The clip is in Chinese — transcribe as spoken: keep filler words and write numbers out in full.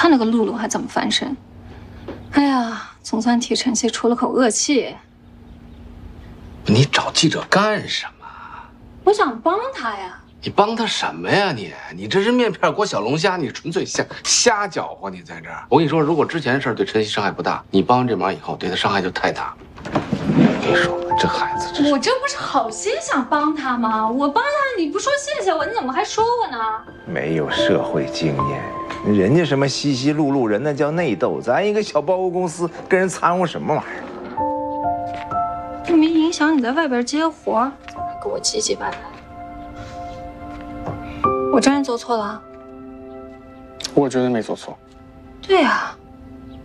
看那个露露还怎么翻身。哎呀，总算替晨曦出了口恶气。 你找记者干什么？ 我想帮他呀。 你帮他什么呀你？你这是面片裹小龙虾，你纯粹瞎瞎搅和！你在这儿，我跟你说，如果之前的事对晨曦伤害不大，你帮完这忙以后，对他伤害就太大。我跟你说，这孩子真是…… 我这不是好心想帮他吗？我帮他，你不说谢谢我，你怎么还说我呢？ 没有社会经验，人家什么稀稀碌碌人，那叫内斗，咱一个小包裹公司跟人掺和什么玩意儿？ 又没影响你在外边接活，还给我唧唧歪歪。我真是做错了？ 我觉得没做错。 对呀、啊，